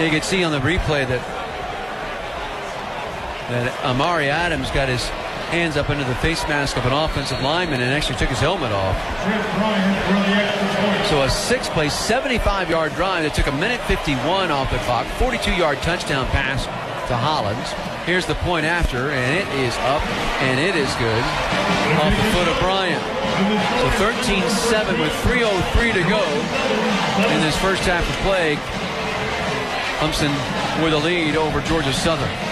You can see on the replay that Amari Adams got his hands up into the face mask of an offensive lineman and actually took his helmet off. So a 6-play, 75-yard drive that took 1:51 off the clock, 42-yard touchdown pass to Hollins. Here's the point after, and it is up, and it is good off the foot of Bryant. So 13-7 with 3:03 to go in this first half of play. Clemson with a lead over Georgia Southern.